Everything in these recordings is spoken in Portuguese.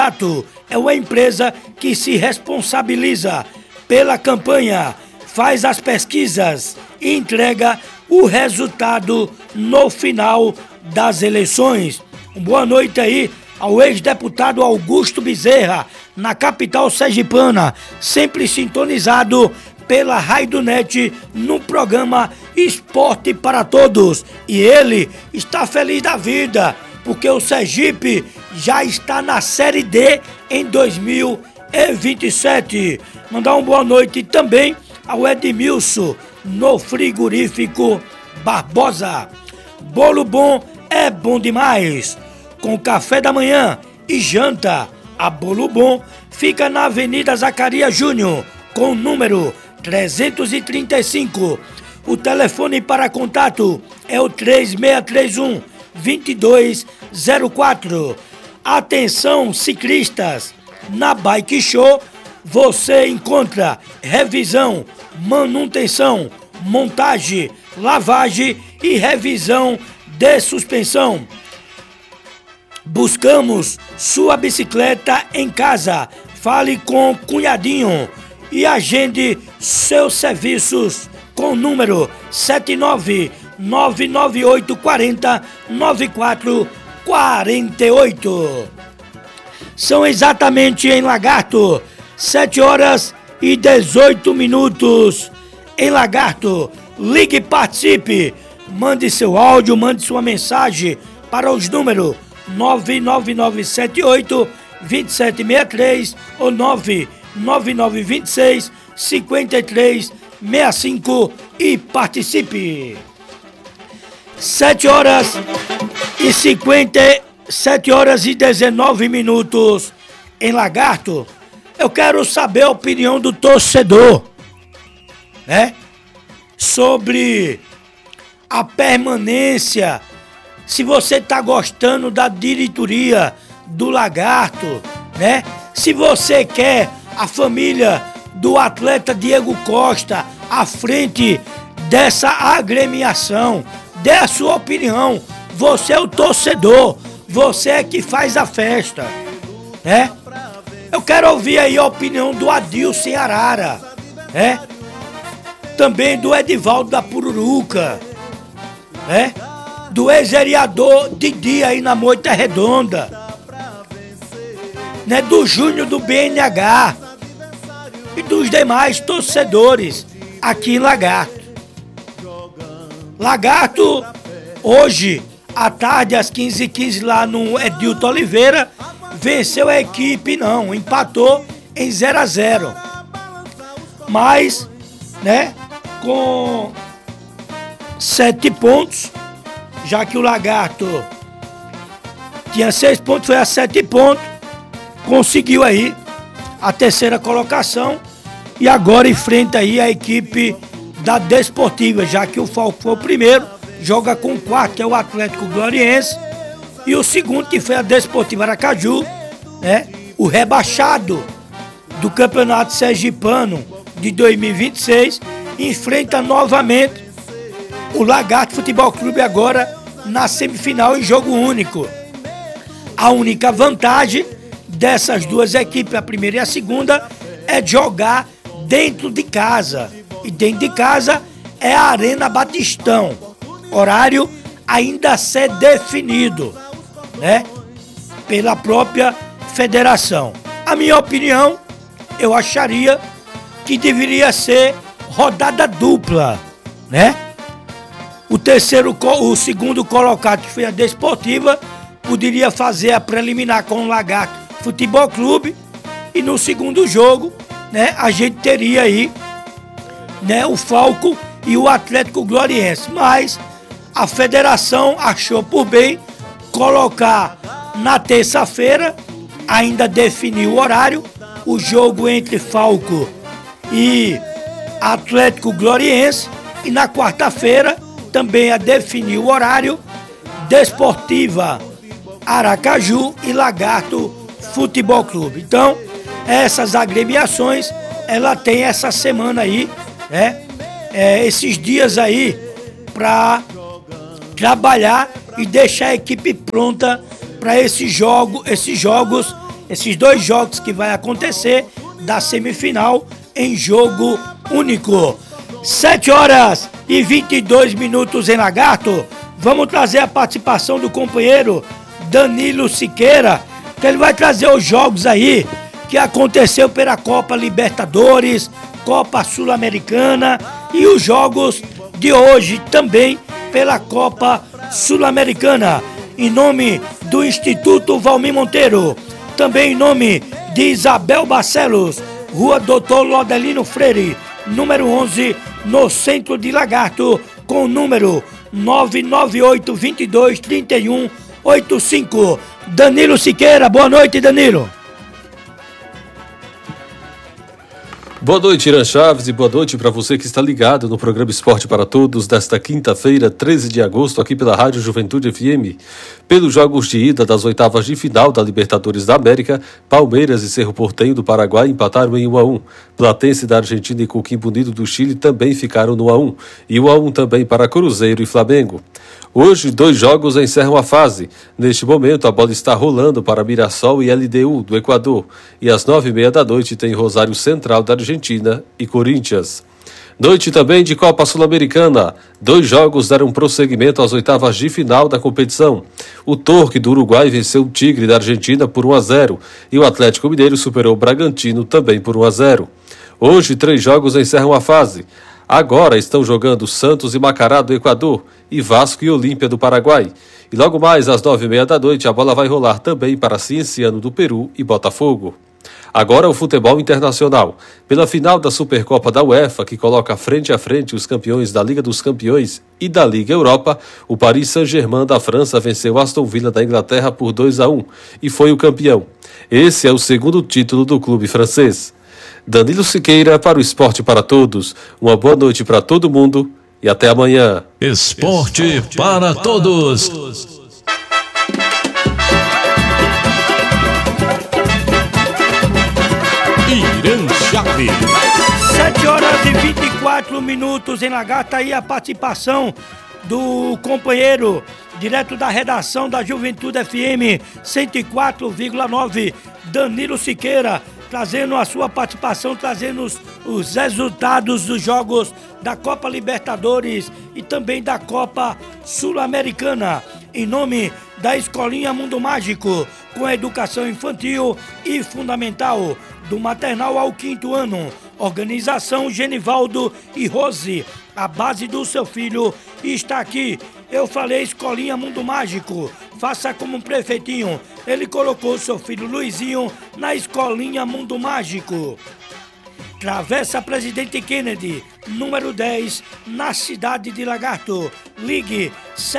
Lagarto é uma empresa que se responsabiliza pela campanha, faz as pesquisas e entrega o resultado no final das eleições. Boa noite aí ao ex-deputado Augusto Bezerra, na capital sergipana, sempre sintonizado pela Raidonet no programa Esporte para Todos. E ele está feliz da vida, porque o Sergipe já está na Série D em 2027. Mandar uma boa noite também ao Edmilson, no frigorífico Barbosa. Bolo bom é bom demais. Com café da manhã e janta, a Bolo Bom fica na Avenida Zacarias Júnior, com o número 335. O telefone para contato é o 3631-2204. Atenção ciclistas, na Bike Show você encontra revisão, manutenção, montagem, lavagem e revisão de suspensão. Buscamos sua bicicleta em casa. Fale com o Cunhadinho e agende seus serviços com o número 79998409448. São exatamente em Lagarto 7h18 em Lagarto. Ligue e participe. Mande seu áudio, mande sua mensagem para os números 99978-2763 ou 99926-5365 e participe. 7h19 em Lagarto. Eu quero saber a opinião do torcedor, né? Sobre a permanência. Se você tá gostando da diretoria do Lagarto, né? Se você quer a família do atleta Diego Costa à frente dessa agremiação, dê a sua opinião. Você é o torcedor, você é que faz a festa, né? Eu quero ouvir aí a opinião do Adilson Arara, né? Também do Edivaldo da Pururuca, né? Do ex-vereador Didi aí na Moita Redonda, né? Do Júnior do BNH e dos demais torcedores aqui em Lagarto. Lagarto, hoje, à tarde, às 15h15, lá no Edilton Oliveira, venceu a equipe, não, empatou em 0-0. Mas, né, com 7 pontos, já que o Lagarto tinha 6 pontos, foi a 7 pontos, conseguiu aí a terceira colocação e agora enfrenta aí a equipe da Desportiva, já que o Falco foi o primeiro, joga com o quarto, que é o Atlético Gloriense, e o segundo, que foi a Desportiva Aracaju, né, o rebaixado do Campeonato Sergipano de 2026, enfrenta novamente o Lagarto Futebol Clube agora na semifinal em jogo único. A única vantagem dessas duas equipes, a primeira e a segunda, é jogar dentro de casa. E dentro de casa é a Arena Batistão. Horário ainda a ser definido, né, pela própria federação. A minha opinião, eu acharia que deveria ser rodada dupla, né? O segundo colocado, que foi a Desportiva, poderia fazer a preliminar com o Lagarto Futebol Clube e no segundo jogo, né, a gente teria aí, né, o Falco e o Atlético Gloriense. Mas a federação achou por bem colocar na terça-feira, ainda definiu o horário, o jogo entre Falco e Atlético Gloriense, e na quarta-feira também a definir o horário, Desportiva Aracaju e Lagarto Futebol Clube. Então, essas agremiações, ela tem essa semana aí, né? Esses dias aí para trabalhar e deixar a equipe pronta para esses jogos Esses dois jogos que vai acontecer da semifinal em jogo único. 7h22 em Lagarto. Vamos trazer a participação do companheiro Danilo Siqueira, que ele vai trazer os jogos aí que aconteceu pela Copa Libertadores, Copa Sul-Americana e os jogos de hoje também pela Copa Sul-Americana. Em nome do Instituto Valmir Monteiro, também em nome de Isabel Barcelos, Rua Doutor Lodelino Freire, número 11, no centro de Lagarto, com o número 998-22-3185. Danilo Siqueira, boa noite, Danilo. Boa noite, Irã Chaves, e boa noite para você que está ligado no programa Esporte para Todos desta quinta-feira, 13 de agosto, aqui pela Rádio Juventude FM. Pelos jogos de ida das oitavas de final da Libertadores da América, Palmeiras e Cerro Porteño do Paraguai empataram em 1-1. Platense da Argentina e Coquimbo Unido do Chile também ficaram no 1-1. E 1-1 também para Cruzeiro e Flamengo. Hoje, 2 jogos encerram a fase. Neste momento, a bola está rolando para Mirassol e LDU, do Equador. E às 9h30 tem Rosário Central da Argentina e Corinthians. Noite também de Copa Sul-Americana. 2 jogos deram prosseguimento às oitavas de final da competição. O Torque do Uruguai venceu o Tigre da Argentina por 1-0. E o Atlético Mineiro superou o Bragantino também por 1-0. Hoje, 3 jogos encerram a fase. Agora estão jogando Santos e Macará do Equador e Vasco e Olímpia do Paraguai. E logo mais às 9h30 a bola vai rolar também para Cienciano do Peru e Botafogo. Agora o futebol internacional. Pela final da Supercopa da UEFA, que coloca frente a frente os campeões da Liga dos Campeões e da Liga Europa, o Paris Saint-Germain da França venceu Aston Villa da Inglaterra por 2-1 e foi o campeão. Esse é o segundo título do clube francês. Danilo Siqueira para o Esporte para Todos. Uma boa noite para todo mundo e até amanhã. Esporte para Todos. Irã Chaves. 7h24 em Lagarto. Aí a participação do companheiro direto da redação da Juventude FM 104,9, Danilo Siqueira, trazendo a sua participação, trazendo os resultados dos jogos da Copa Libertadores e também da Copa Sul-Americana. Em nome da Escolinha Mundo Mágico, com educação infantil e fundamental, do maternal ao 5º ano. Organização Genivaldo e Rose, a base do seu filho está aqui. Eu falei Escolinha Mundo Mágico, faça como um prefeitinho. Ele colocou seu filho Luizinho na Escolinha Mundo Mágico. Travessa Presidente Kennedy, número 10, na cidade de Lagarto. Ligue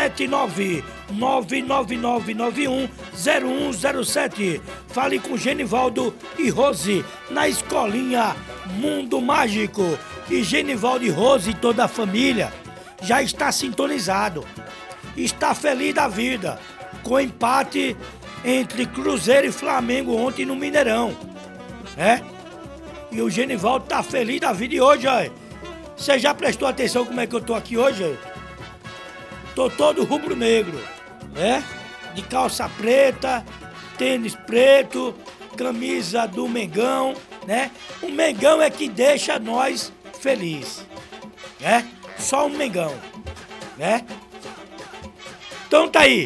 79999910107. Fale com Genivaldo e Rose na Escolinha Mundo Mágico. E Genivaldo e Rose e toda a família já está sintonizado. Está feliz da vida com o empate entre Cruzeiro e Flamengo ontem no Mineirão. E o Genivaldo tá feliz da vida. E hoje, ó, você já prestou atenção como é que eu tô aqui hoje? Ó? Tô todo rubro-negro, né? De calça preta, tênis preto, camisa do Mengão, né? O Mengão é que deixa nós felizes, né? Só o Mengão, né? Então tá aí,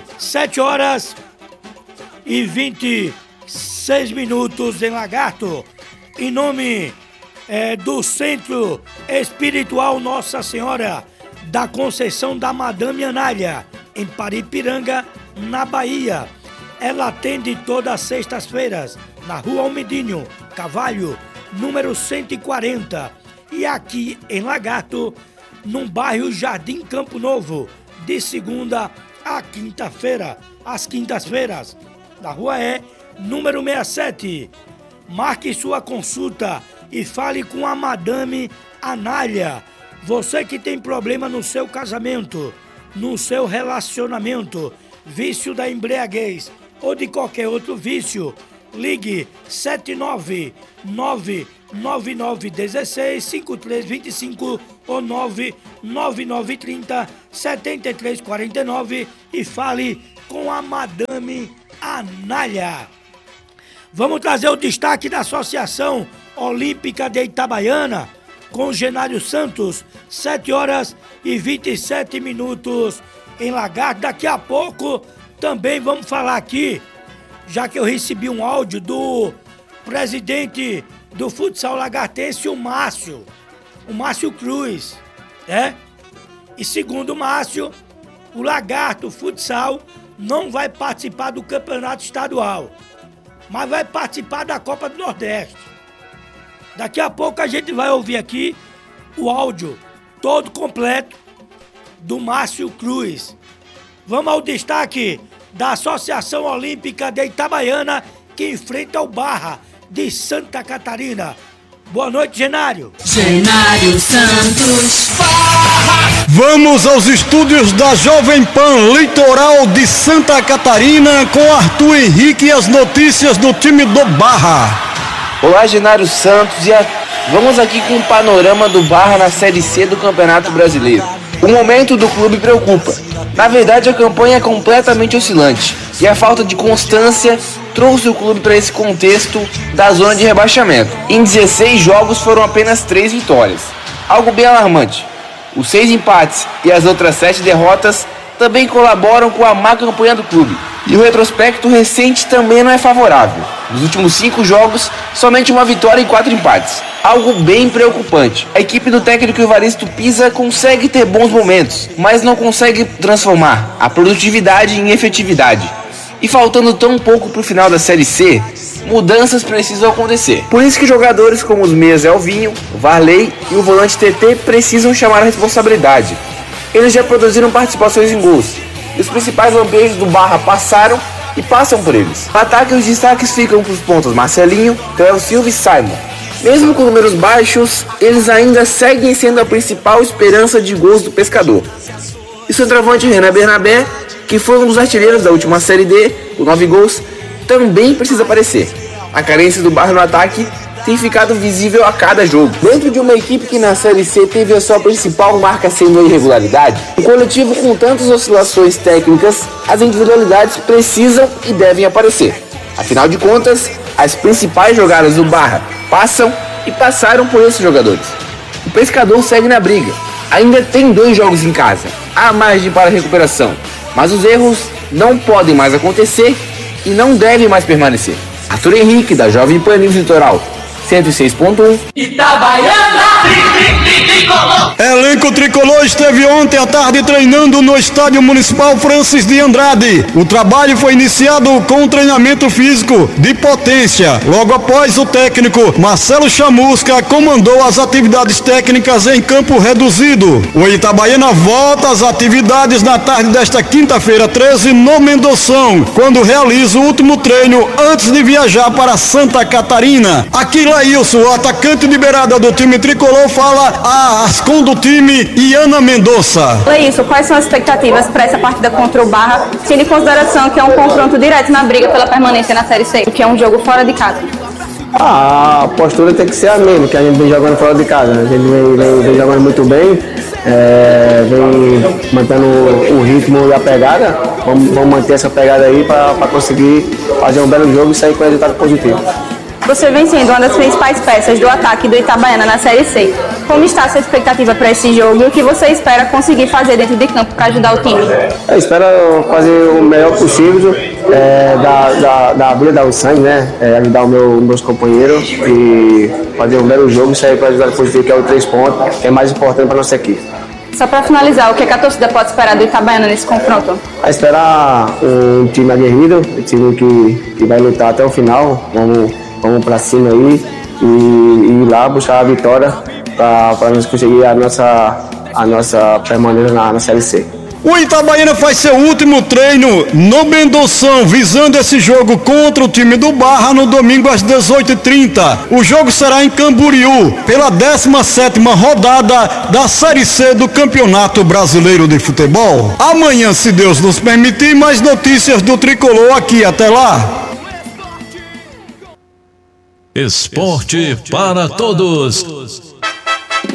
7h26 em Lagarto. Em nome do Centro Espiritual Nossa Senhora da Conceição da Madame Anália, em Paripiranga, na Bahia. Ela atende todas as sextas-feiras, na Rua Almedinho Cavalho, número 140. E aqui em Lagarto, no bairro Jardim Campo Novo, de segunda a quinta-feira, às quintas-feiras. Na Rua número 67. Marque sua consulta e fale com a Madame Anália. Você que tem problema no seu casamento, no seu relacionamento, vício da embriaguez ou de qualquer outro vício, ligue 79999165325 ou 999307349 e fale com a Madame Anália. Vamos trazer o destaque da Associação Olímpica de Itabaiana com Genário Santos, 7h27 em Lagarto. Daqui a pouco também vamos falar aqui, já que eu recebi um áudio do presidente do futsal lagartense, o Márcio Cruz, né? E segundo o Márcio, o Lagarto Futsal não vai participar do campeonato estadual, mas vai participar da Copa do Nordeste. Daqui a pouco a gente vai ouvir aqui o áudio todo completo do Márcio Cruz. Vamos ao destaque da Associação Olímpica de Itabaiana, que enfrenta o Barra de Santa Catarina. Boa noite, Genário. Genário Santos. Vamos aos estúdios da Jovem Pan Litoral de Santa Catarina com Arthur Henrique e as notícias do time do Barra. Olá, Genário Santos, vamos aqui com o panorama do Barra na Série C do Campeonato Brasileiro. O momento do clube preocupa. Na verdade, a campanha é completamente oscilante e a falta de constância trouxe o clube para esse contexto da zona de rebaixamento. Em 16 jogos foram apenas 3 vitórias, algo bem alarmante. Os 6 empates e as outras 7 derrotas também colaboram com a má campanha do clube. E o retrospecto recente também não é favorável. Nos últimos 5 jogos, somente uma vitória e 4 empates. Algo bem preocupante. A equipe do técnico Evaristo Pisa consegue ter bons momentos, mas não consegue transformar a produtividade em efetividade. E faltando tão pouco para o final da Série C, mudanças precisam acontecer. Por isso que jogadores como os meias Elvinho, o Varley e o volante TT precisam chamar a responsabilidade. Eles já produziram participações em gols, e os principais lampejos do Barra passaram e passam por eles. No ataque, os destaques ficam para os pontos Marcelinho, Cléo Silva e Simon. Mesmo com números baixos, eles ainda seguem sendo a principal esperança de gols do Pescador. E o centroavante Renan Bernabé, que foi um dos artilheiros da última Série D, com 9 gols, também precisa aparecer. A carência do Barra no ataque tem ficado visível a cada jogo. Dentro de uma equipe que na Série C teve a sua principal marca sendo a irregularidade, um coletivo com tantas oscilações técnicas, as individualidades precisam e devem aparecer. Afinal de contas, as principais jogadas do Barra passam e passaram por esses jogadores. O Pescador segue na briga. Ainda tem 2 jogos em casa. Há margem para recuperação, mas os erros não podem mais acontecer e não devem mais permanecer. Arthur Henrique, da Jovem Pan News Litoral, 106.1. Itabaiana. Elenco tricolor esteve ontem à tarde treinando no Estádio Municipal Francis de Andrade. O trabalho foi iniciado com um treinamento físico de potência. Logo após, o técnico Marcelo Chamusca comandou as atividades técnicas em campo reduzido. O Itabaiana volta às atividades na tarde desta quinta-feira 13 no Mendoção, quando realiza o último treino antes de viajar para Santa Catarina. Aqui Laílson, o atacante de beirada do time tricolor, fala a Ascom do time e Ana Mendonça. Laílson, quais são as expectativas para essa partida contra o Barra, tendo em consideração que é um confronto direto na briga pela permanência na Série C, que é um jogo fora de casa? A postura tem que ser a mesma, que a gente vem jogando fora de casa, né? A gente vem jogando muito bem, vem mantendo o ritmo e a pegada. Vamos manter essa pegada aí para conseguir fazer um belo jogo e sair com o resultado positivo. Você vem sendo uma das principais peças do ataque do Itabaiana na Série C. Como está a sua expectativa para esse jogo e o que você espera conseguir fazer dentro de campo para ajudar o time? Eu espero fazer o melhor possível, dar o sangue, né? Ajudar os meus companheiros e fazer um belo jogo e sair com o resultado positivo, que é o 3 pontos, que é mais importante para nossa equipe. Só para finalizar, o que a torcida pode esperar do Itabaiana nesse confronto? A esperar um time aguerrido, um time que vai lutar até o final. Vamos para cima aí e ir lá buscar a vitória para nós conseguir a nossa permanência na Série C. O Itabaiana faz seu último treino no Mendoção, visando esse jogo contra o time do Barra no domingo às 18h30. O jogo será em Camboriú, pela 17ª rodada da Série C do Campeonato Brasileiro de Futebol. Amanhã, se Deus nos permitir, mais notícias do tricolor aqui. Até lá! Esporte para todos.